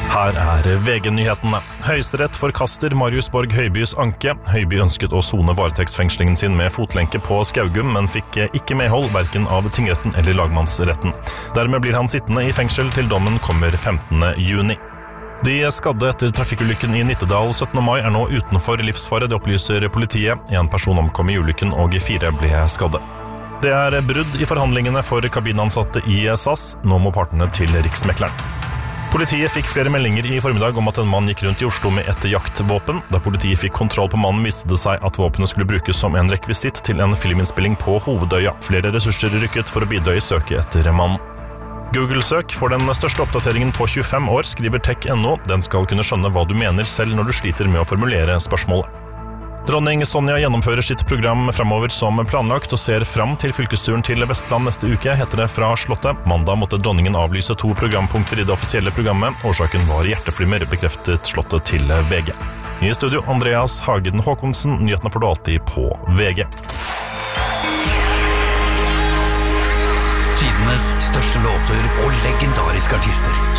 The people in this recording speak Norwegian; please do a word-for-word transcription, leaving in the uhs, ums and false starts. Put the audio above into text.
Her er V G-nyhetene. Høyesterett forkaster Marius Borg Høibys anke. Høiby ønsket å sone varetektsfengslingen sin med fotlenke på Skaugum, men fikk ikke medhold hverken av tingretten eller lagmannsretten. Dermed blir han sittende i fengsel til dommen kommer femtende juni. De skadde etter trafikkulykken i Nittedal syttende mai er nå utenfor livsfare, det opplyser politiet. En person omkom i ulykken og fire ble skadde. Det er brudd i forhandlingene for kabinansatte i S A S. Nå må partene til Riksmekleren. Politiet fikk flere meldinger i formiddag om at en mann gikk rundt i Oslo med et jaktvåpen. Da politiet fikk kontroll på mannen, viste det seg at våpenet skulle brukes som en rekvisitt til en filminnspilling på Hovedøya. Flere ressurser rykket for å bidra i søket etter mannen. Google-søk for den største oppdateringen på tjuefem år, skriver tech punktum no. Den skal kunne skjønne hva du mener selv når du sliter med å formulere spørsmålet. Dronning Sonja gjennomfører sitt program fremover som planlagt og ser fram til fylkesturen til Vestland neste uke, heter det fra Slottet. Mandag måtte dronningen avlyse to programpunkter i det offisielle programmet. Årsaken var hjerteflimmer, bekreftet Slottet til V G. I studio Andreas Hagen Håkonsen, nyhetene får du alltid på V G. Tidenes største låter og legendariske artister